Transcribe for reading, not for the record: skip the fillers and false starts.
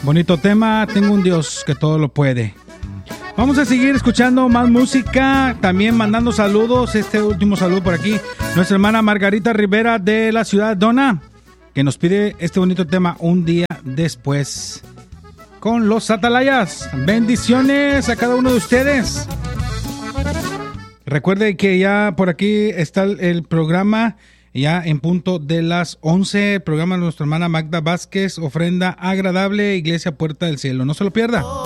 Bonito tema, tengo un Dios que todo lo puede. Vamos a seguir escuchando más música, también mandando saludos. Este último saludo por aquí, nuestra hermana Margarita Rivera de la ciudad de Dona, que nos pide este bonito tema, Un Día Después, con los Atalayas. Bendiciones a cada uno de ustedes. Recuerde que ya por aquí está el programa, ya en punto de las 11, el programa de nuestra hermana Magda Vázquez, Ofrenda Agradable, Iglesia Puerta del Cielo. No se lo pierda.